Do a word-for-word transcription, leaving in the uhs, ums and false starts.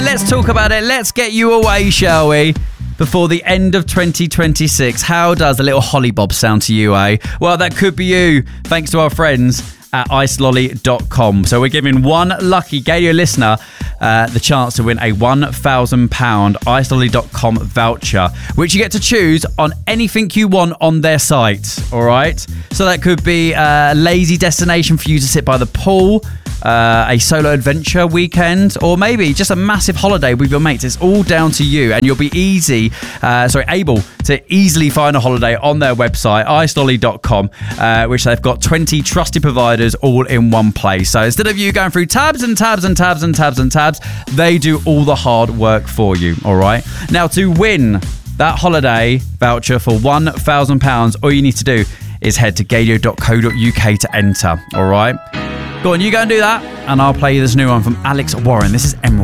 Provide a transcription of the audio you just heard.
Let's talk about it. Let's get you away, shall we? Before the end of twenty twenty-six. How does a little hollybob sound to you, eh? Well, that could be you, thanks to our friends at ice lolly dot com. So we're giving one lucky Gadio listener uh, the chance to win a one thousand pounds ice lolly dot com voucher, which you get to choose on anything you want on their site, all right? So that could be a lazy destination for you to sit by the pool, Uh, a solo adventure weekend, or maybe just a massive holiday with your mates. It's all down to you, and you'll be easy, uh, sorry, able to easily find a holiday on their website, ice lolly dot com, uh, which they've got twenty trusted providers all in one place. So instead of you going through tabs and tabs and tabs and tabs and tabs, they do all the hard work for you, all right? Now, to win that holiday voucher for one thousand pounds, all you need to do is head to gadio dot co dot uk to enter, all right? Go on, you go and do that, and I'll play you this new one from Alex Warren. This is Emerald.